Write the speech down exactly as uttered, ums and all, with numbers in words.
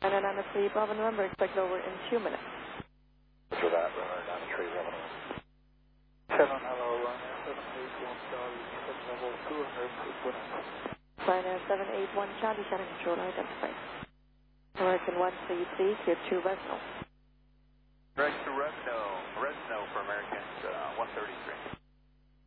And then on the three Bravo November, expect over in two minutes. For that, runner down to three Bravo. seven, hello, runner seven eight one Charlie, set level two hundred, frequent. Runner seven eight one Charlie, Shannon Control, identified. American one three three, clear to Resno. Direct to Resno, Resno for American uh, one thirty-three.